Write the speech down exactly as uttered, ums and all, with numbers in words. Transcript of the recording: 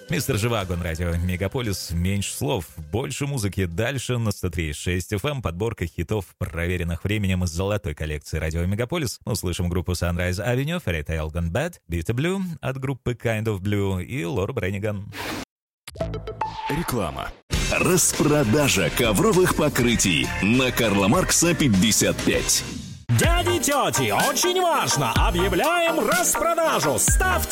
Мистер Живаго на радио Мегаполис. Меньше слов, больше музыки. Дальше на сто три и шесть эф эм подборка хитов, проверенных временем из золотой коллекции радио Мегаполис. Услышим группу Sunrise Avenue, Fairy Tale Gone Bad, Bitter Blue от группы Kind of Blue и Лора Бренниган. Реклама. Распродажа ковровых покрытий на Карла Маркса пятьдесят пять. Дяди и тети, очень важно! Объявляем распродажу! Ставьте